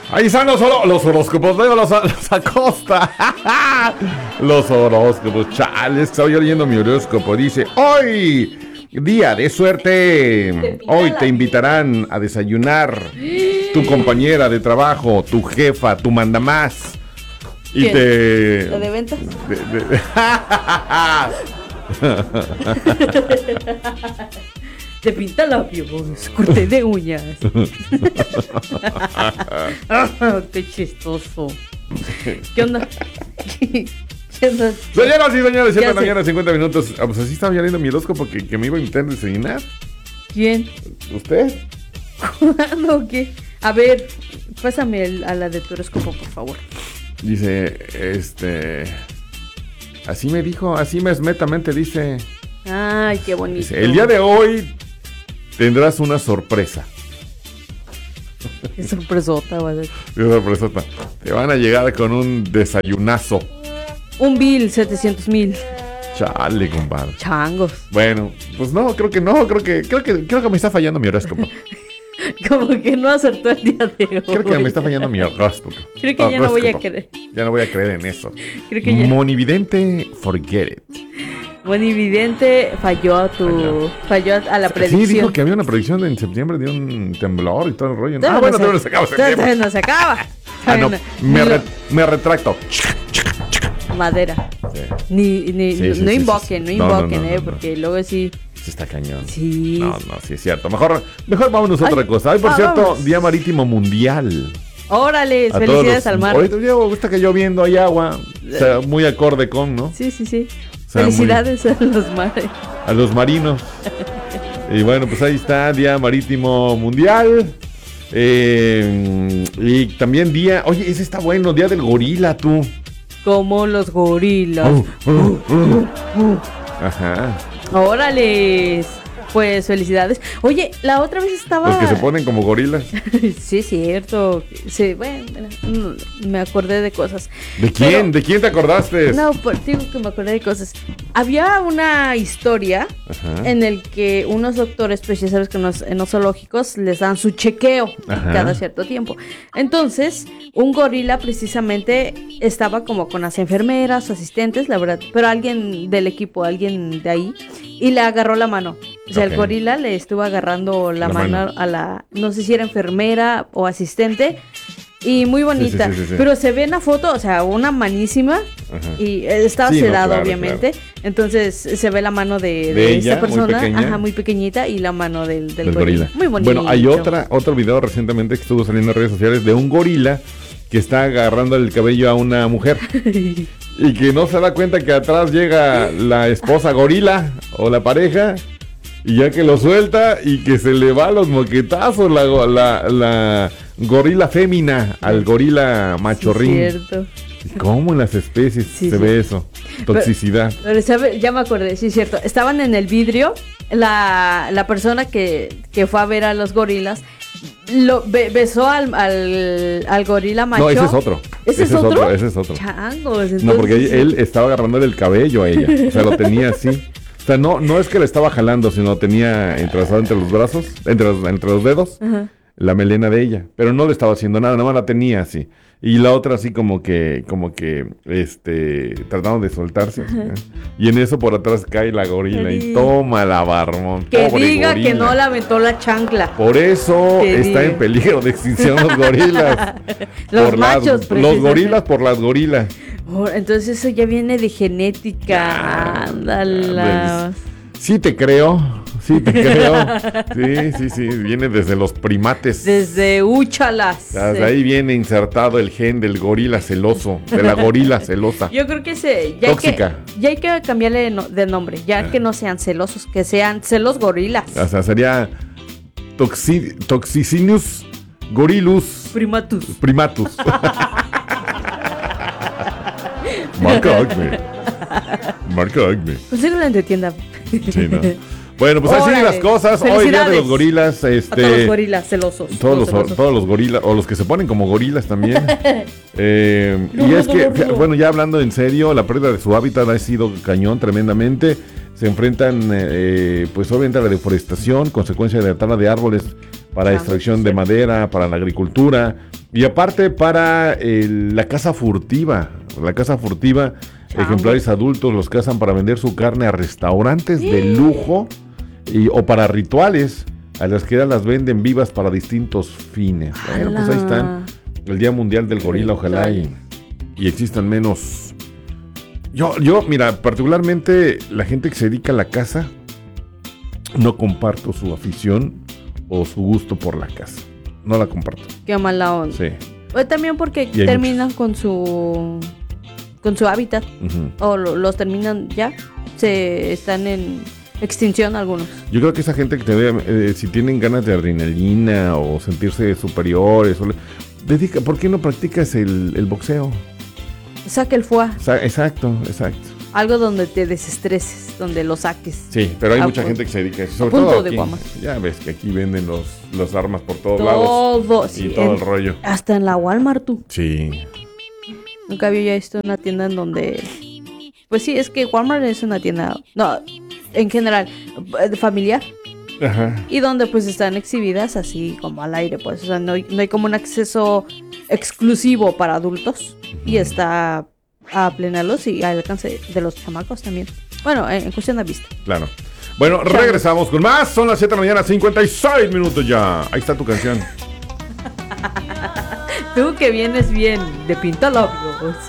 Ahí están los horóscopos, luego los Acosta. Los horóscopos, chale, estaba yo leyendo mi horóscopo. Dice, hoy, día de suerte. Hoy te invitarán a desayunar tu compañera de trabajo, tu jefa, tu mandamás. Y te... ¿Lo de ventas? Te pinta labios, corte de uñas. Qué chistoso. ¿Qué onda? ¿Qué onda? Señoras y señores, 7 de la mañana, 50 minutos. Pues así estaba ya leyendo mi horóscopo que me iba a invitar a desayunar. ¿ ¿Quién? ¿Usted? ¿Cuándo? ¿Qué? A ver, pásame a la de tu horóscopo, por favor. Dice, así me dijo, así mesmetamente dice. Ay, qué bonito. Dice, el día de hoy tendrás una sorpresa. Qué sorpresota, ¿vale? Qué sorpresota. Te van a llegar con un desayunazo. Un bill, 700,000. Chale, compadre. Changos. Bueno, pues no, creo que me está fallando mi horóscopo. Como que no acertó el día de hoy. Creo que me está fallando mi horóscopo. Creo que ya no voy a creer. Ya no voy a creer en eso. Creo que ya. Monividente, forget it. Monividente falló a la predicción. Sí, dijo que había una predicción en septiembre de un temblor y todo el rollo. Bueno, todavía no se acaba septiembre. No se acaba. No, me retracto. Madera. Sí. No invoquen, porque luego sí. Sí está cañón. Sí. No, sí es cierto. Mejor vámonos a otra cosa. Ay, por cierto, vamos. Día Marítimo Mundial. Órale, felicidades al mar. Ahorita está que lloviendo, hay agua. O sea, muy acorde con, ¿no? Sí. O sea, felicidades a los mares. A los marinos. Y bueno, pues ahí está, Día Marítimo Mundial. Y también día... Oye, ese está bueno, Día del Gorila, tú. Como los gorilas. Ajá. Órale. Pues felicidades. Oye, la otra vez estaba... Los que se ponen como gorilas. Sí, cierto. Sí, bueno, me acordé de cosas. ¿De quién? Pero, ¿de quién te acordaste? No, digo que me acordé de cosas. Había una historia en el que unos doctores, pues ya sabes que en los zoológicos les dan su chequeo cada cierto tiempo. Entonces, un gorila precisamente estaba como con las enfermeras, asistentes, la verdad, pero alguien del equipo, alguien de ahí, y le agarró la mano. O sea, el gorila le estuvo agarrando la mano a la, no sé si era enfermera o asistente, y muy bonita. Sí. Pero se ve en la foto, o sea, una manísima, y estaba sedado, claro, obviamente. Claro. Entonces se ve la mano de ella, esta persona, muy pequeñita, y la mano del gorila. Muy bonito. Bueno, hay otro video recientemente que estuvo saliendo en redes sociales de un gorila que está agarrando el cabello a una mujer. Y que no se da cuenta que atrás llega la esposa gorila o la pareja. Y ya que lo suelta y que se le va a los moquetazos la gorila fémina al gorila machorrín. Sí, cierto. ¿Cómo en las especies se ve eso? Toxicidad. Pero ya me acordé, sí, cierto. Estaban en el vidrio, la persona que fue a ver a los gorilas besó al gorila macho. No, ese es otro. ¿Ese es otro? Ese es otro. Changos, entonces... No, porque él estaba agarrando el cabello a ella. O sea, lo tenía así. O sea, no es que le estaba jalando, sino lo tenía entrazado entre los brazos, entre los dedos, la melena de ella. Pero no le estaba haciendo nada más la tenía así. Y la otra así como que tratando de soltarse. Y en eso por atrás cae la gorila y toma la barbón. Que diga gorila. Que no le aventó la chancla. Por eso está en peligro de extinción los gorilas. Los machos. Los gorilas por las gorilas. Entonces eso ya viene de genética. Ándala. Sí te creo. Sí, viene desde los primates. Desde úchalas. Desde ahí viene insertado el gen del gorila celoso, de la gorila celosa. Yo creo que tóxica. Ya hay que cambiarle de nombre, ya que no sean celosos, que sean celos gorilas. O sea, sería Toxicinus gorilus primatus. Marca Acme. Pues sí, no la entienda. Sí, ¿no? Bueno, pues así las cosas. Hoy día de los gorilas. A todos los gorilas celosos. Todos los gorilas, o los que se ponen como gorilas también. Y es que, bueno, ya hablando en serio, la pérdida de su hábitat ha sido cañón tremendamente. Se enfrentan, pues obviamente a la deforestación, consecuencia de la tala de árboles para extracción de madera, para la agricultura, Y aparte para la caza furtiva. La caza furtiva, ejemplares adultos los cazan para vender su carne a restaurantes de lujo o para rituales. A las que las venden vivas para distintos fines. Bueno, pues ahí están. El Día Mundial del Gorila, ojalá y existan menos. Yo, mira, particularmente la gente que se dedica a la caza, no comparto su afición o su gusto por la caza. No la comparto. Qué mala onda. Sí. O también porque terminan con su hábitat. O los terminan ya. Están en extinción algunos. Yo creo que esa gente que te ve, si tienen ganas de adrenalina o sentirse superiores, ¿por qué no practicas el boxeo? Saca el foie. Exacto. Algo donde te desestreses, donde lo saques. Sí, pero hay mucha gente que se dedica a eso. Sobre todo aquí, ya ves que aquí venden las armas por todos lados. Sí, y todo el rollo. Hasta en la Walmart, tú. Sí. Nunca había visto una tienda en donde... Pues sí, es que Walmart es una tienda... No, en general, familiar. Ajá. Y donde pues están exhibidas así como al aire, pues. O sea, no hay como un acceso exclusivo para adultos. Y está a plena luz y al alcance de los chamacos también. Bueno, en cuestión de vista. Claro. Bueno, regresamos con más. Son las 7 de la mañana, 56 minutos ya. Ahí está tu canción. Tú que vienes bien de pintalabios.